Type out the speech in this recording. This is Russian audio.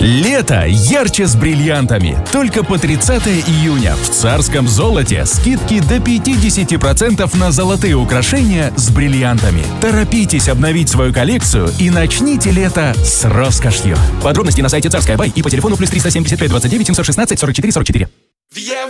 Лето ярче с бриллиантами. Только по 30 июня в Царском золоте скидки до 50% на золотые украшения с бриллиантами. Торопитесь обновить свою коллекцию и начните лето с роскошью. Подробности на сайте Царская Бай и по телефону +375 29 716 44 44.